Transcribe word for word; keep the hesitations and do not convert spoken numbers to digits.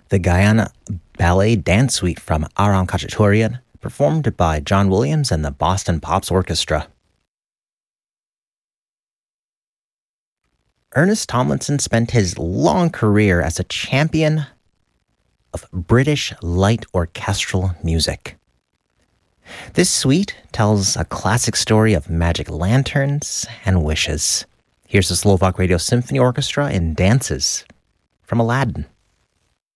the Guyana Ballet Dance Suite from Aram Khachaturian, performed by John Williams and the Boston Pops Orchestra. Ernest Tomlinson spent his long career as a champion of British light orchestral music. This suite tells a classic story of magic lanterns and wishes. Here's the Slovak Radio Symphony Orchestra in Dances from Aladdin.